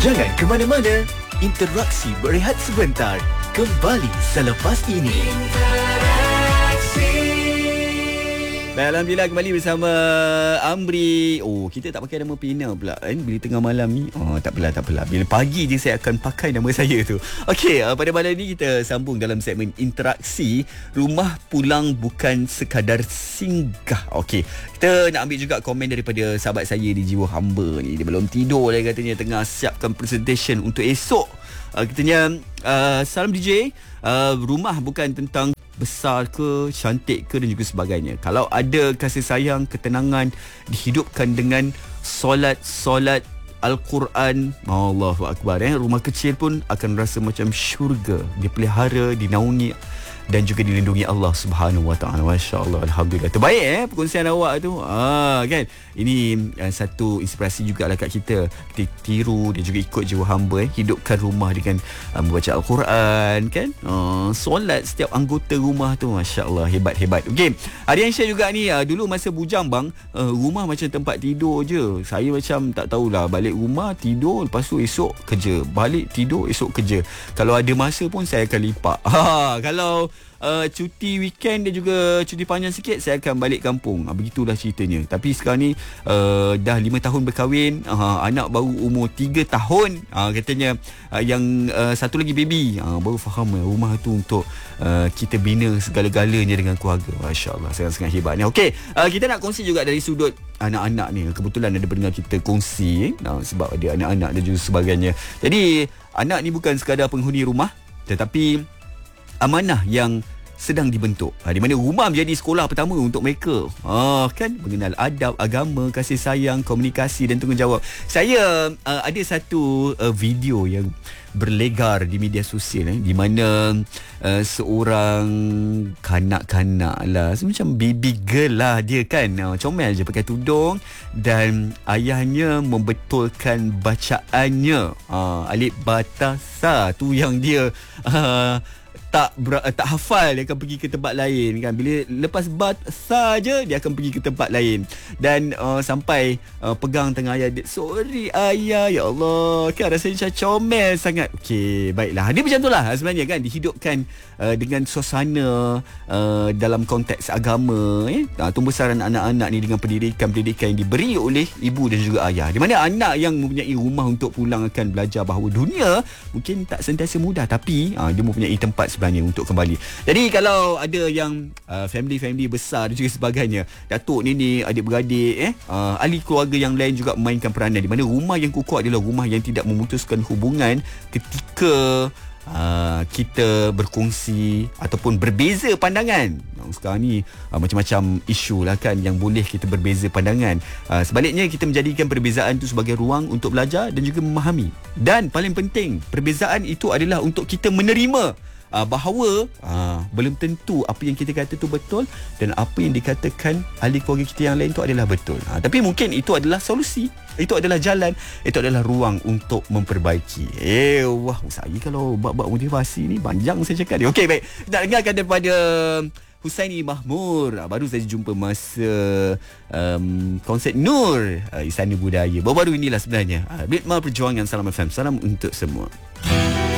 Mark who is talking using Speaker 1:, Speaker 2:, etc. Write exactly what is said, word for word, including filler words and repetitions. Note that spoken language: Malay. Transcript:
Speaker 1: Jangan ke mana-mana. Interaksi berehat sebentar. Kembali selepas ini.
Speaker 2: Baik, Alhamdulillah kembali bersama Amri. Oh, kita tak pakai nama Pina pula kan bila tengah malam ni. Oh, tak apalah, tak apalah. Bila pagi je saya akan pakai nama saya tu. Okey, uh, pada malam ni kita sambung dalam segmen interaksi. Rumah pulang bukan sekadar singgah. Okey, kita nak ambil juga komen daripada sahabat saya di Jiwa Hamba ni. Dia belum tidur dia katanya, tengah siapkan presentation untuk esok. Uh, katanya, uh, salam D J. Uh, rumah bukan tentang besar ke, cantik ke dan juga sebagainya. Kalau ada kasih sayang, ketenangan dihidupkan dengan solat-solat Al-Quran, Allahu Akbar, eh? Rumah kecil pun akan rasa macam syurga, dipelihara, dinaungi dan juga dilindungi Allah Subhanahu Wa Taala. Masya-Allah, alhamdulillah. Terbaik eh perkongsian awak tu. Ah kan. Ini uh, satu inspirasi jugalah kat kita. Kita tiru dan juga ikut Jiwa Hamba eh, hidupkan rumah dengan uh, membaca Al-Quran kan. Uh, solat setiap anggota rumah tu, masya-Allah, hebat-hebat. Okey. Ada yang share juga ni, uh, dulu masa bujang bang, uh, rumah macam tempat tidur je. Saya macam tak tahulah, balik rumah tidur, lepas tu esok kerja. Balik tidur, esok kerja. Kalau ada masa pun saya akan lipat. Ha, kalau Uh, cuti weekend dan juga cuti panjang sikit, saya akan balik kampung. uh, Begitulah ceritanya. Tapi sekarang ni uh, dah lima tahun berkahwin, uh, anak baru umur tiga tahun, uh, katanya uh, yang uh, satu lagi baby, uh, baru faham uh, rumah tu untuk uh, kita bina segala-galanya dengan keluarga. Masya Allah, sangat-sangat hebat ni. Okey, uh, kita nak kongsi juga dari sudut anak-anak ni. Kebetulan ada pendengar kita kongsi eh? uh, sebab ada anak-anak dan juga sebagainya. Jadi anak ni bukan sekadar penghuni rumah, tetapi amanah yang sedang dibentuk, ha, di mana rumah menjadi sekolah pertama untuk mereka, ha, kan, mengenal adab, agama, kasih sayang, komunikasi dan tanggungjawab. Saya uh, ada satu uh, video yang berlegar di media sosial eh, di mana uh, seorang kanak-kanak lah, semacam baby girl lah dia kan, uh, comel je pakai tudung dan ayahnya membetulkan bacaannya, uh, alif batasa tu yang dia uh, tak ber, tak hafal, dia akan pergi ke tempat lain kan. Bila lepas bat saja dia akan pergi ke tempat lain dan uh, sampai uh, pegang tangan ayah dia, sorry ayah, ya Allah, kan rasanya macam comel sangat. Okey, baiklah, dia macam itulah sebenarnya kan, dihidupkan uh, dengan suasana uh, dalam konteks agama eh. uh, Tumbesaran anak-anak ni dengan pendidikan-pendidikan yang diberi oleh ibu dan juga ayah, di mana anak yang mempunyai rumah untuk pulang akan belajar bahawa dunia mungkin tak sentiasa mudah, tapi uh, dia mempunyai tempat sebenarnya untuk kembali. Jadi kalau ada yang uh, family-family besar dan juga sebagainya, datuk, nenek, adik-beradik eh, uh, ahli keluarga yang lain juga memainkan peranan, di mana rumah yang kukuh adalah rumah yang tidak memutuskan hubungan ketika Uh, kita berkongsi ataupun berbeza pandangan. Sekarang ni uh, macam-macam isu lah kan yang boleh kita berbeza pandangan. uh, Sebaliknya kita menjadikan perbezaan itu sebagai ruang untuk belajar dan juga memahami. Dan paling penting, perbezaan itu adalah untuk kita menerima uh, bahawa uh, belum tentu apa yang kita kata tu betul dan apa yang dikatakan ahli keluarga kita yang lain tu adalah betul. uh, Tapi mungkin itu adalah solusi, itu adalah jalan, itu adalah ruang untuk memperbaiki. Eh, wah, saya kalau bab-bab motivasi ni panjang saya cakap dia. Okey, baik. Kita dengarkan daripada Husaini Mahmur. Baru saya jumpa masa um, konsert Nur uh, Istana Budaya. Baru-baru inilah sebenarnya. Uh, Ritma Perjuangan Salam F M. Salam untuk semua.